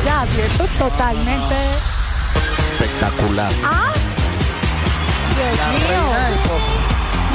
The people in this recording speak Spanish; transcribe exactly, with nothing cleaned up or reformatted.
ella, ¿cierto? Totalmente. Espectacular. Ah, Dios La mío. reina del pop.